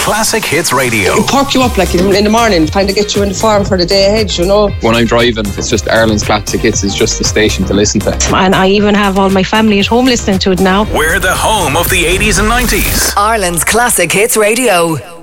Classic Hits Radio. It perk you up like in the morning, kind of get you in the form for the day ahead, you know. When I'm driving, it's just Ireland's Classic Hits is just the station to listen to. And I even have all my family at home listening to it now. We're the home of the 80s and 90s. Ireland's Classic Hits Radio.